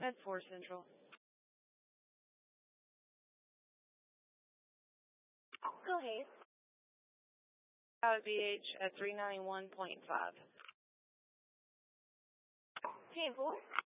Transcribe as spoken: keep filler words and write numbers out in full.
Med four Central. Go ahead. Pilot B H at three ninety-one point five. ten four.